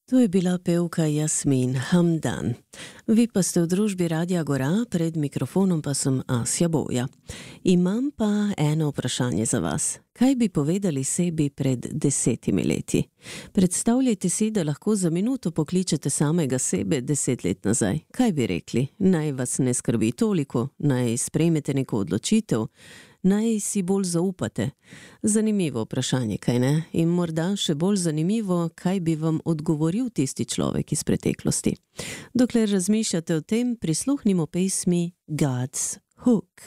To je bila pevka Jasmin Hamdan. Vi pa ste v družbi Radia Gora, pred mikrofonom pa sem Asja Boja. Imam pa eno vprašanje za vas. Kaj bi povedali sebi pred 10 leti? Predstavljajte si, da lahko za minuto pokličete samega sebe 10 let nazaj. Kaj bi rekli? Naj vas ne skrbi toliko, naj sprejmete neko odločitev, naj si bolj zaupate. Zanimivo vprašanje, kaj ne? In morda še bolj zanimivo, kaj bi vam odgovoril tisti človek iz preteklosti. Dokler razmišljate o tem, prisluhnimo pesmi God's Hook.